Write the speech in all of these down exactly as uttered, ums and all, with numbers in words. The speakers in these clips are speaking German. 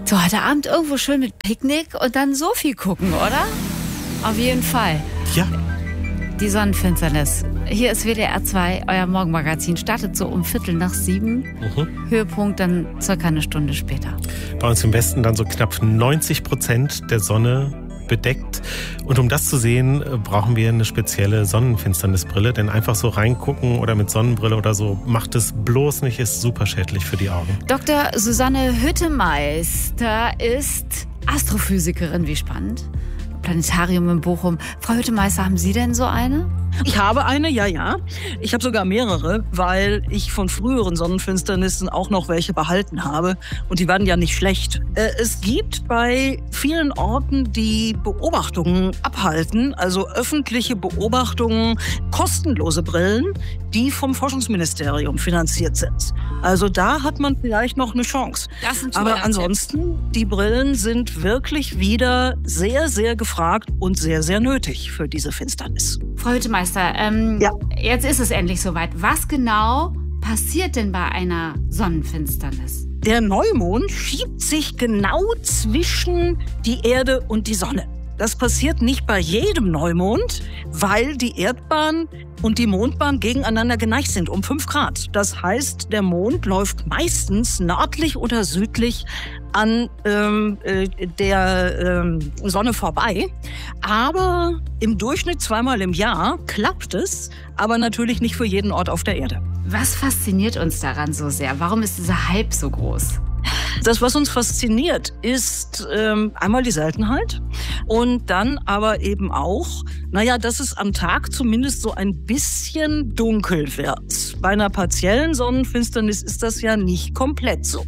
So, heute Abend irgendwo schön mit Picknick und dann Sophie gucken, oder? Auf jeden Fall. Ja. Die Sonnenfinsternis. Hier ist W D R zwei, euer Morgenmagazin. Startet so um Viertel nach sieben. Mhm. Höhepunkt dann circa eine Stunde später. Bei uns im Westen dann so knapp neunzig Prozent der Sonne bedeckt. Und um das zu sehen, brauchen wir eine spezielle Sonnenfinsternisbrille. Denn einfach so reingucken oder mit Sonnenbrille oder so macht es bloß nicht, ist super schädlich für die Augen. Doktor Susanne Hüttemeister ist Astrophysikerin. Wie spannend. Planetarium in Bochum. Frau Hüttemeister, haben Sie denn so eine? Ich habe eine, ja, ja. Ich habe sogar mehrere, weil ich von früheren Sonnenfinsternissen auch noch welche behalten habe. Und die waren ja nicht schlecht. Äh, es gibt bei vielen Orten, die Beobachtungen abhalten, also öffentliche Beobachtungen, kostenlose Brillen, die vom Forschungsministerium finanziert sind. Also da hat man vielleicht noch eine Chance. Das sind Aber ansonsten, die Brillen sind wirklich wieder sehr, sehr gefragt und sehr, sehr nötig für diese Finsternis. Frau Hüttemeister, ähm, ja. Jetzt ist es endlich soweit. Was genau passiert denn bei einer Sonnenfinsternis? Der Neumond schiebt sich genau zwischen die Erde und die Sonne. Das passiert nicht bei jedem Neumond, weil die Erdbahn und die Mondbahn gegeneinander geneigt sind um fünf Grad. Das heißt, der Mond läuft meistens nördlich oder südlich an ähm, äh, der ähm, Sonne vorbei. Aber im Durchschnitt zweimal im Jahr klappt es, aber natürlich nicht für jeden Ort auf der Erde. Was fasziniert uns daran so sehr? Warum ist dieser Hype so groß? Das, was uns fasziniert, ist ähm, einmal die Seltenheit und dann aber eben auch, naja, dass es am Tag zumindest so ein bisschen dunkel wird. Bei einer partiellen Sonnenfinsternis ist das ja nicht komplett so.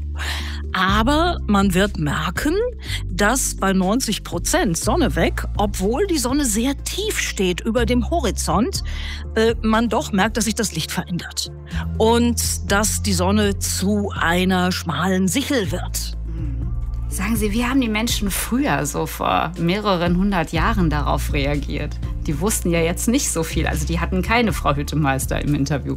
Aber man wird merken, dass bei neunzig Prozent Sonne weg, obwohl die Sonne sehr tief steht über dem Horizont, äh, man doch merkt, dass sich das Licht verändert. Und dass die Sonne zu einer schmalen Sichel wird. Sagen Sie, wie haben die Menschen früher, so vor mehreren hundert Jahren, darauf reagiert? Die wussten ja jetzt nicht so viel. Also die hatten keine Frau Hüttemeister im Interview.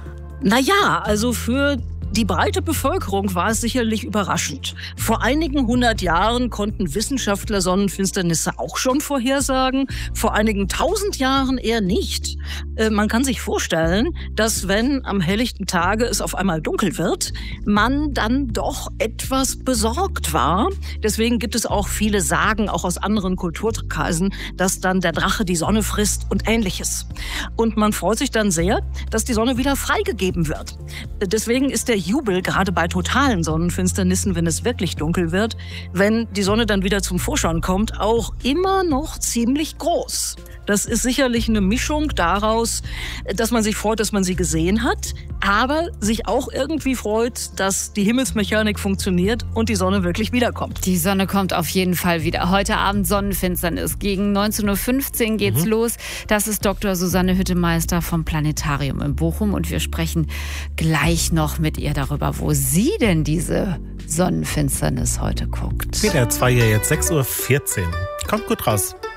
Naja, also für die breite Bevölkerung war es sicherlich überraschend. Vor einigen hundert Jahren konnten Wissenschaftler Sonnenfinsternisse auch schon vorhersagen, vor einigen tausend Jahren eher nicht. Äh, man kann sich vorstellen, dass wenn am helllichten Tage es auf einmal dunkel wird, man dann doch etwas besorgt war. Deswegen gibt es auch viele Sagen, auch aus anderen Kulturkreisen, dass dann der Drache die Sonne frisst und Ähnliches. Und man freut sich dann sehr, dass die Sonne wieder freigegeben wird. Deswegen ist der Jubel, gerade bei totalen Sonnenfinsternissen, wenn es wirklich dunkel wird, wenn die Sonne dann wieder zum Vorschein kommt, auch immer noch ziemlich groß. Das ist sicherlich eine Mischung daraus, dass man sich freut, dass man sie gesehen hat, aber sich auch irgendwie freut, dass die Himmelsmechanik funktioniert und die Sonne wirklich wiederkommt. Die Sonne kommt auf jeden Fall wieder. Heute Abend Sonnenfinsternis. Gegen neunzehn Uhr fünfzehn geht's mhm. los. Das ist Doktor Susanne Hüttemeister vom Planetarium in Bochum und wir sprechen gleich noch mit ihr darüber, wo sie denn diese Sonnenfinsternis heute guckt. W D R zwei hier jetzt sechs Uhr vierzehn. Kommt gut raus.